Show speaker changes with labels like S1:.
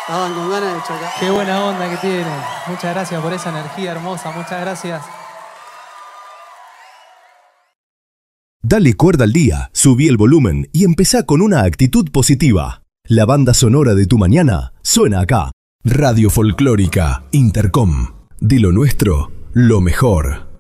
S1: Estaban con ganas de chocar.
S2: Qué buena onda que tienen. Muchas gracias por esa energía hermosa. Muchas gracias.
S3: Dale cuerda al día, subí el volumen y empezá con una actitud positiva. La banda sonora de tu mañana suena acá. Radio Folclórica Intercom. De lo nuestro, lo mejor.